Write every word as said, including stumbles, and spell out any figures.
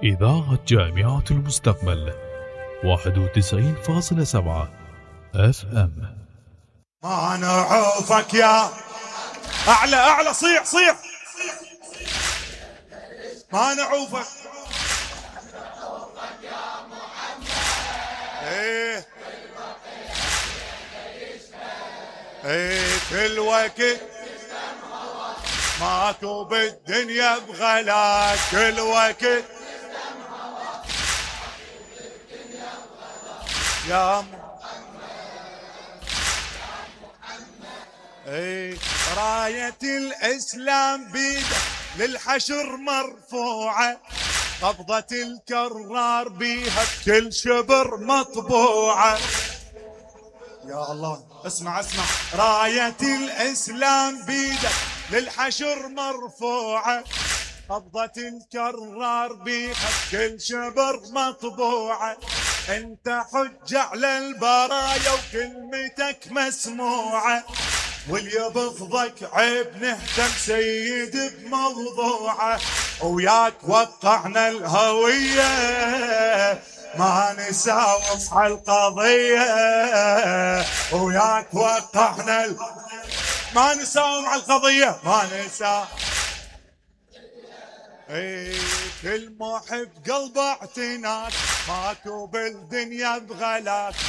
إذاعة جامعة المستقبل واحد وتسعين فاصلة سبعة اف ام. ما نعوفك يا اعلى اعلى، صيح صيح، ما نعوفك يا محمد. ايه ايه كل وقت ماكو بالدنيا بغلاك، كل وقت يا محمد. ايه راية الاسلام بيدك للحشر مرفوعة، قبضة الكرار بيها بكل شبر مطبوعة. يا الله اسمع اسمع، راية الاسلام بيدك للحشر مرفوعة، قبضة الكرار بيها بكل شبر مطبوعة. انت حج على البرايا وكلمتك مسموعة، واللي بفضك عيب نهتم سيد بموضوعه. وياك وقعنا الهوية ما نساوف على القضية، وياك وقعنا ال... ما نساوم على القضية، ما نساوم. ايه كل محب قلبه اعتناك، ماكو بالدنيا بغلاك،